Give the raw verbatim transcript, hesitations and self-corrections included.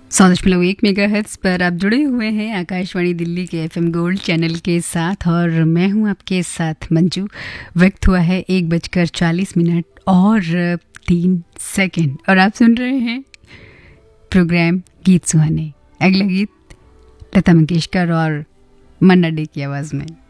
सौ दशमलव एक मेगा हर्ट्ज पर आप जुड़े हुए हैं आकाशवाणी दिल्ली के एफएम गोल्ड चैनल के साथ और मैं हूं आपके साथ मंजू। वक्त हुआ है एक बजकर चालीस मिनट और तीन सेकंड और आप सुन रहे हैं प्रोग्राम गीत सुहाने। अगला गीत लता मंगेशकर और मन्ना डे की आवाज़ में।